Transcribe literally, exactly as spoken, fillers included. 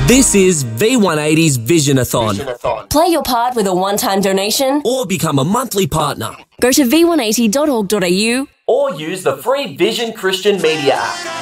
This is V one eighty's Visionathon. Visionathon. Play your part with a one-time donation Or become a monthly partner. Go to v one eighty dot org dot a u Or use the free Vision Christian Media app.